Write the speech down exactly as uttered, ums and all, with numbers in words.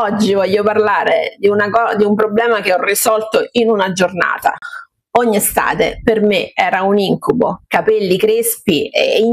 Oggi voglio parlare di, una co- di un problema che ho risolto in una giornata. Ogni estate per me era un incubo, capelli crespi e